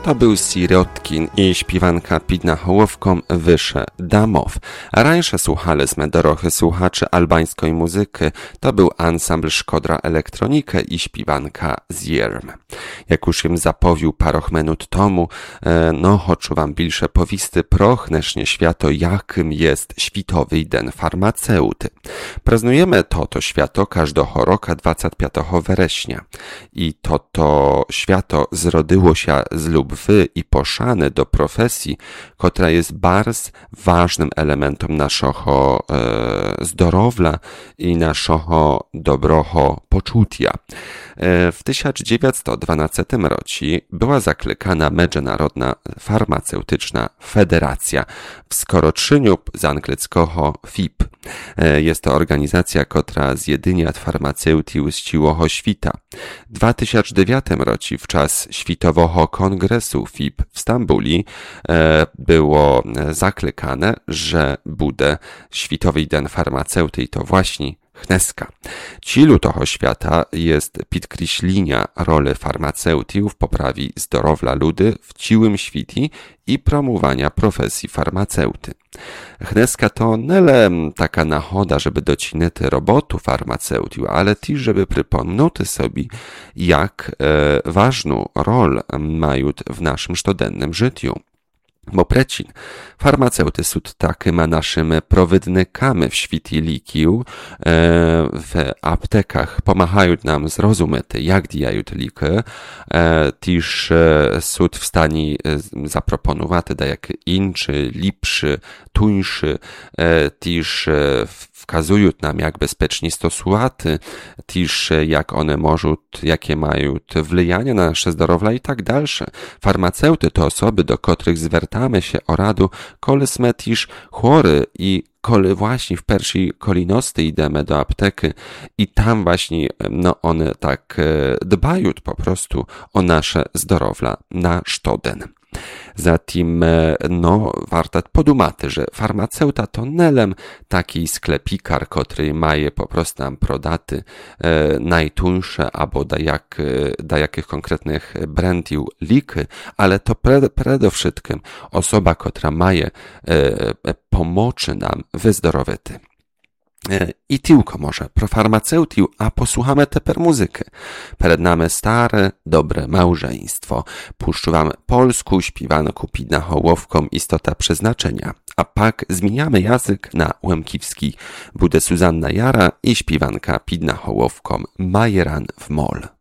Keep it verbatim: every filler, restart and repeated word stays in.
To był Sirotkin i śpiewanka pід na hołowką Wysze Damow. A rańsze słuchaliśmy dorochy słuchaczy albańskiej muzyki. To był ansambl Szkodra Elektronikę i śpiewanka Zierm. Jak już im zapowił paroch minut tomu, no choczu wam bilsze powisty prochnecznie świato, jakim jest Światowy Den Farmaceuty. Praznujemy to to świato każdego roka dwudziestego piątego września. I to to świato zrodziło się z lubwy i poszany do profesji, która jest bardzo ważnym elementem naszego e, zdrowia i naszego dobroho poczucia. E, w tysiąc dziewięćset dwunastym roku była zaklekana Międzynarodna Farmaceutyczna Federacja, w skoroczeniu z angielskiego F I P. E, jest to organizacja, która zjedynia farmaceutów z całego świata. W dwa tysiące dziewiątym roku, w czas Światowego Kongresu F I P w Stambuli, e, było zaklekane, że bude Światowy Den Farmaceuty i to właśnie Chneska. Cilu toho świata jest podkreślenia roli farmaceutów w poprawie zdrowia ludy w całym świecie i promowania profesji farmaceuty. Chneska to nele taka nachoda, żeby docinać robotu farmaceutów, ale też, żeby przypomnieć sobie, jak e, ważną rolę mają w naszym codziennym życiu. Bo precin, farmaceuty są takimi naszymi prowodnikami w świecie likiu, w aptekach pomagają nam zrozumieć, jak działają te liki, też są w stanie zaproponować dajak inny, lepszy, tuńszy, też wskazują nam, jak bezpiecznie stosować, też jak one mogą, jakie mają wpływanie na nasze zdrowie i tak dalsze. Farmaceuty to osoby, do których zwracamy się o radu, kole sme też chory i kole właśnie w pierwszej kolejności idziemy do apteki i tam właśnie no one tak dbają po prostu o nasze zdrowie na sztoden. Zatim, no, warto podumać, że farmaceuta to nelem taki sklepikar, który maje po prostu nam prodaty e, najtuńsze albo da, jak, da jakich konkretnych brandów liki, ale to pre, przede wszystkim osoba, która maje e, pomocy nam wyzdrowieć. I tylko może pro farmaceutów, a posłuchamy teper muzykę. Przed nami stare, dobre małżeństwo. Puszczę wam polską śpiewankę pід na hołowką Istota Przeznaczenia. A pak zmieniamy język na łemkiwski. Bude Suzanna Jara i śpiewanka pід na hołowką Majeran w mol.